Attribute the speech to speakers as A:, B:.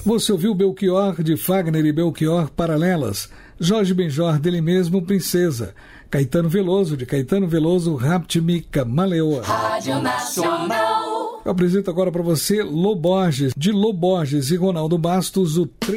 A: Você ouviu Belchior, de Fagner e Belchior, Paralelas. Jorge Benjor, dele mesmo, Princesa. Caetano Veloso, de Caetano Veloso, Rapte-me, Camaleoa.
B: Rádio Nacional.
A: Eu apresento agora para você Lô Borges, de Lô Borges e Ronaldo Bastos, o